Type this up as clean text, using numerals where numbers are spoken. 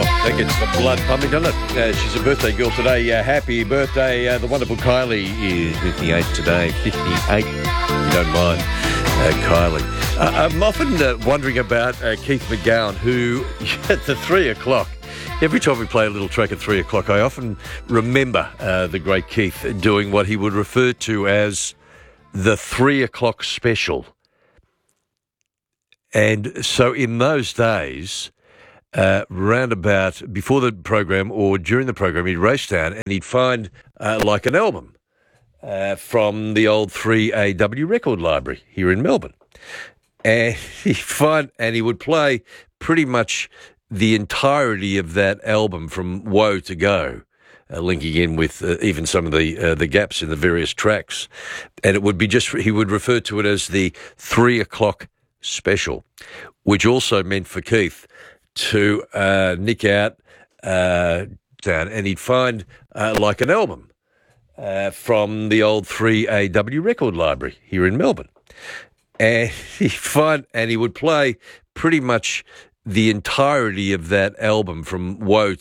That gets the blood pumping, doesn't it? She's a birthday girl today. Happy birthday. The wonderful Kylie is 58 today. 58, if you don't mind, Kylie. I'm often wondering about Keith McGowan, who at the 3 o'clock, every time we play a little track at 3 o'clock, I often remember the great Keith doing what he would refer to as the 3 o'clock special. And so in those days, round about before the program or during the program, he'd race down and he'd find like an album from the old 3AW record library here in Melbourne. And he would play pretty much the entirety of that album from Woe to Go, linking in with even some of the gaps in the various tracks. And it would be he would refer to it as the 3 o'clock special, which also meant for Keith to nick out down, and he'd find like an album from the old 3AW record library here in Melbourne. And he would play pretty much the entirety of that album from Woe